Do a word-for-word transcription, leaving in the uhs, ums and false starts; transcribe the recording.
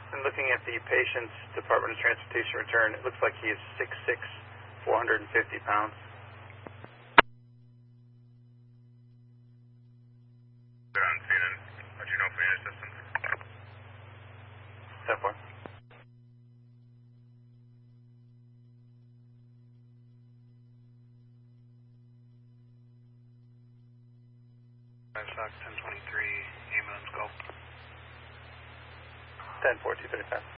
And looking at the patient's Department of Transportation return, it looks like he is six foot six, four hundred fifty pounds. They're on scene and let you know if we need assistance. ten four. Fox ten twenty-three, ambulance call. ten four, two thirty-five.